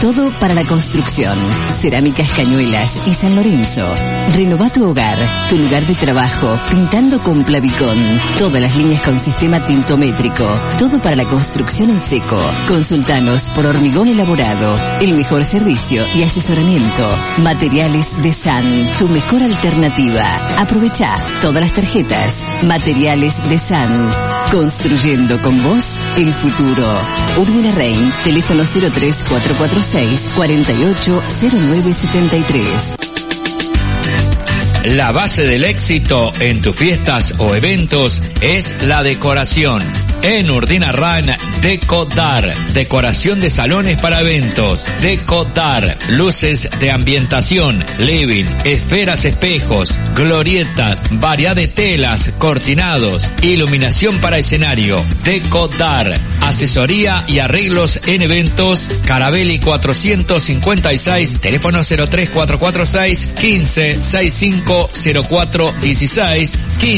Todo para la construcción. Cerámicas Cañuelas y San Lorenzo. Renová tu hogar, tu lugar de trabajo, pintando con Plavicón. Todas las líneas con sistema tintométrico. Todo para la construcción en seco. Consultanos por Hormigón Elaborado. El mejor servicio y asesoramiento. Materiales de San, tu mejor alternativa. Aprovecha todas las tarjetas. Materiales de San. Construyendo con vos el futuro. Urbina Rein, teléfono 03446 480973. La base del éxito en tus fiestas o eventos es la decoración. En Urdinarrain, Decodar, decoración de salones para eventos. Decodar, luces de ambientación, living, esferas, espejos, glorietas, variedad de telas, cortinados, iluminación para escenario. Decodar, asesoría y arreglos en eventos. Carabelli 456, teléfono 03446 15650416 15